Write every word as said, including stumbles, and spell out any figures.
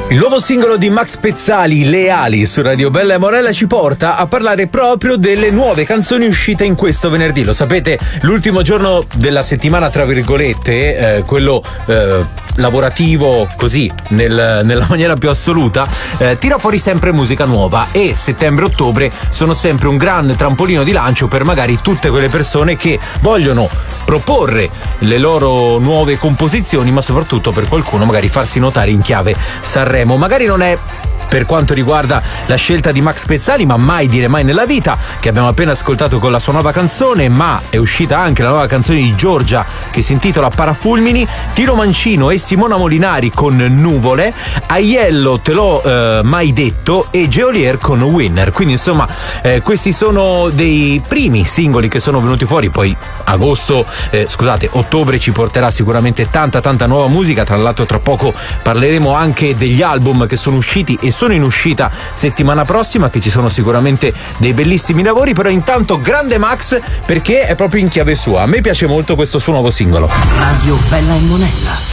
Il nuovo singolo di Max Pezzali, Le ali, su Radio Bella e Morella ci porta a parlare proprio delle nuove canzoni uscite in questo venerdì. Lo sapete, l'ultimo giorno della settimana, tra virgolette, eh, quello eh, lavorativo, così, nel, nella maniera più assoluta, eh, tira fuori sempre musica nuova, e settembre-ottobre sono sempre un gran trampolino di lancio per magari tutte quelle persone che vogliono proporre le loro nuove composizioni, ma soprattutto per qualcuno magari farsi notare in chiave Sanremo. Magari non è per quanto riguarda la scelta di Max Pezzali, ma mai dire mai nella vita, che abbiamo appena ascoltato con la sua nuova canzone, ma è uscita anche la nuova canzone di Giorgia che si intitola Parafulmini, Tino Mancino e Simona Molinari con Nuvole, Aiello Te l'ho eh, mai detto e Geolier con Winner. Quindi insomma eh, questi sono dei primi singoli che sono venuti fuori. Poi agosto, eh, scusate, ottobre ci porterà sicuramente tanta tanta nuova musica. Tra l'altro tra poco parleremo anche degli album che sono usciti e sono in uscita settimana prossima, che ci sono sicuramente dei bellissimi lavori. Però intanto grande Max, perché è proprio in chiave sua. A me piace molto questo suo nuovo singolo. Radio Bella e Monella.